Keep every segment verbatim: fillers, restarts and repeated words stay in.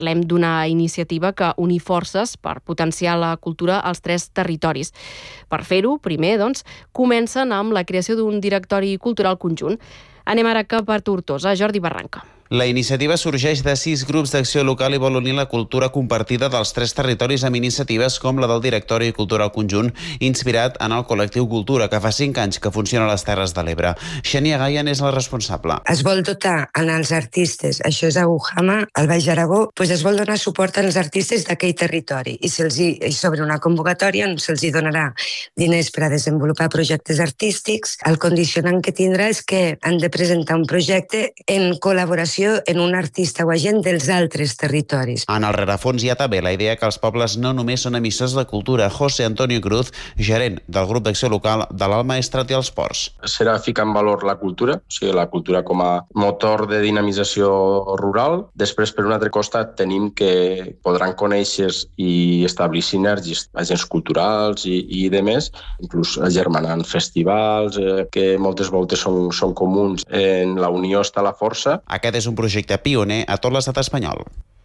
Parlem d'una iniciativa que uni forces per potenciar la cultura als tres territoris. Per fer-ho, primer, doncs, comencen amb la creació d'un directori cultural conjunt. Anem ara cap a Tortosa, Jordi Barranca. La iniciativa sorgeix de sis grups d'acció local i vol unir la cultura compartida dels tres territoris amb iniciatives com la del Directori Cultural Conjunt, inspirat en el col·lectiu Cultura, que fa cinc anys que funciona a les Terres de l'Ebre. Xènia Gaia és la responsable. Es vol dotar als artistes, això és a Ujama, al Baix Aragó, doncs es vol donar suport als artistes d'aquell territori i se'ls hi, sobre una convocatòria se'ls hi donarà diners per a desenvolupar projectes artístics. El condicionant que tindrà és que han de presentar un projecte en col·laboració en un artista o agent dels altres territoris. En el rerefons hi ha també la idea que els pobles no només són emissors de cultura. José Antonio Cruz, gerent del grup d'acció local de l'Alt Maestrat i els Ports. Serà ficar en valor la cultura, o sigui, la cultura com a motor de dinamització rural. Després, per un altre costat, tenim que podran conèixer i establir sinergis, agents culturals i, i de més, inclús agermanant festivals, eh, que moltes voltes són, són comuns. En la unió està la força. Aquest és un projecte pioner a tot l'estat espanyol.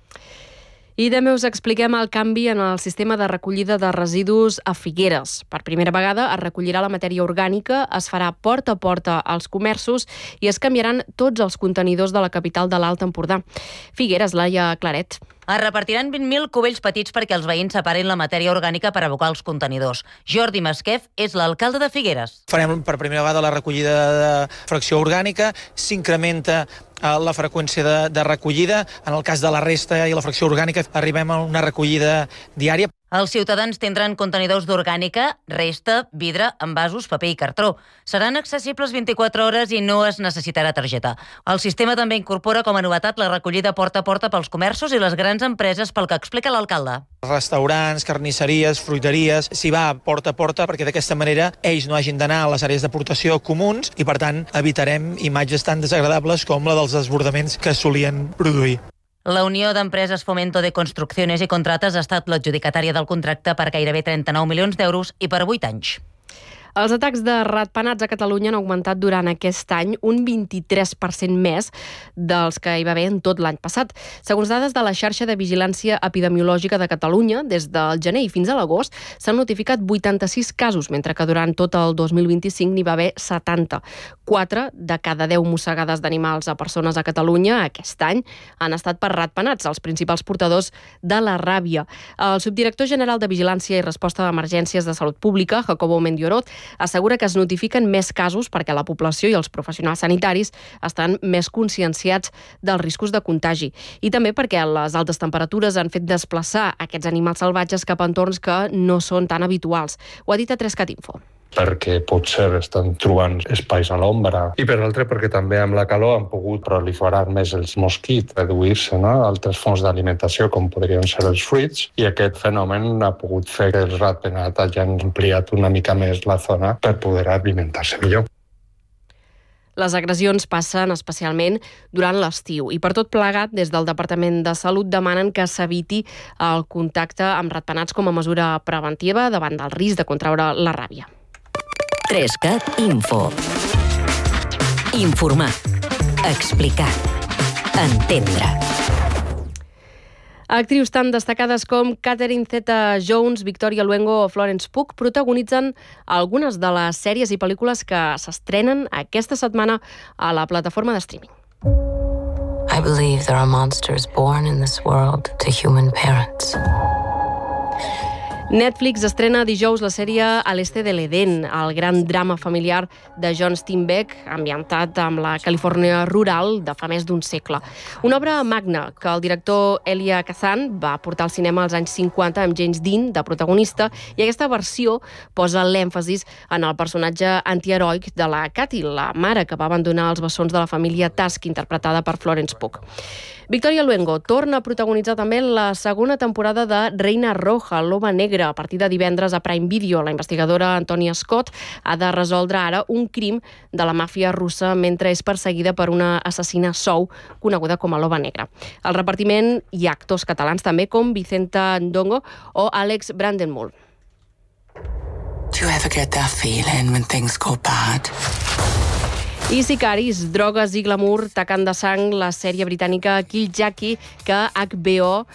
I també us expliquem el canvi en el sistema de recollida de residus a Figueres. Per primera vegada es recollirà la matèria orgànica, es farà porta a porta als comerços i es canviaran tots els contenidors de la capital de l'Alt Empordà. Figueres, Laia Claret. Es repartiran vint mil cubells petits perquè els veïns separin la matèria orgànica per abocar els contenidors. Jordi Masquef és l'alcalde de Figueres. Farem per primera vegada la recollida de fracció orgànica, s'incrementa la freqüència de, de recollida. En el cas de la resta i la fracció orgànica arribem a una recollida diària. Els ciutadans tindran contenidors d'orgànica, resta, vidre, envasos, paper i cartró. Seran accessibles vint-i-quatre hores i no es necessitarà targeta. El sistema també incorpora com a novetat la recollida porta a porta pels comerços i les grans empreses, pel que explica l'alcalde. Restaurants, carnisseries, fruiteries, s'hi va porta a porta perquè d'aquesta manera ells no hagin d'anar a les àrees d'aportació comuns i, per tant, evitarem imatges tan desagradables com la dels desbordaments que solien produir. La Unió d'Empreses Fomento de Construcciones i Contrates ha estat l'adjudicatària del contracte per gairebé trenta-nou milions d'euros i per vuit anys. Els atacs de ratpenats a Catalunya han augmentat durant aquest any un vint-i-tres per cent més dels que hi va haver en tot l'any passat. Segons dades de la xarxa de vigilància epidemiològica de Catalunya, des del gener i fins a l'agost s'han notificat vuitanta-sis casos, mentre que durant tot el dos mil vint-i-cinc n'hi va haver setanta. Quatre de cada deu mossegades d'animals a persones a Catalunya aquest any han estat per ratpenats, els principals portadors de la ràbia. El subdirector general de Vigilància i Resposta d'Emergències de Salut Pública, Jacobo Mendiorot, assegura que es notifiquen més casos perquè la població i els professionals sanitaris estan més conscienciats dels riscos de contagi i també perquè les altes temperatures han fet desplaçar aquests animals salvatges cap a entorns que no són tan habituals. Ho ha dit a tres cat info. Perquè potser estan trobant espais a l'ombra i per l'altre perquè també amb la calor han pogut proliferar més els mosquits, reduir-se, no?, altres fonts d'alimentació com podrien ser els fruits i aquest fenomen ha pogut fer que els ratpenats hagin ampliat una mica més la zona per poder alimentar-se millor. Les agressions passen especialment durant l'estiu i per tot plegat, des del Departament de Salut demanen que s'eviti el contacte amb ratpenats com a mesura preventiva davant del risc de contraure la ràbia. tres cat info. Informar. Explicar. Entendre. Actrius tan destacades com Catherine Zeta-Jones, Victoria Luengo o Florence Pugh protagonitzen algunes de les sèries i pel·lícules que s'estrenen aquesta setmana a la plataforma de streaming. I believe there are monsters born in this world to human parents. Netflix estrena dijous la sèrie A l'Este de l'Edén, el gran drama familiar de John Steinbeck, ambientat amb la Califòrnia rural de fa més d'un segle. Una obra magna que el director Elia Kazan va portar al cinema als anys cinquanta amb James Dean de protagonista, i aquesta versió posa l'èmfasis en el personatge antiheroic de la Cathy, la mare que va abandonar els bessons de la família Tusk, interpretada per Florence Pugh. Victoria Luengo torna a protagonitzar també la segona temporada de Reina Roja, l'Ova Negra, a partir de divendres a Prime Video. La investigadora Antonia Scott ha de resoldre ara un crim de la màfia russa mentre és perseguida per una assassina sou coneguda com a l'Ova Negra. Al repartiment hi ha actors catalans també com Vicenta Ndongo o Àlex Brandenburg. Do you ever get that feeling when things go bad? I Sicaris, drogues i glamour, tacant de sang, la sèrie britànica Kill Jackie, que H B O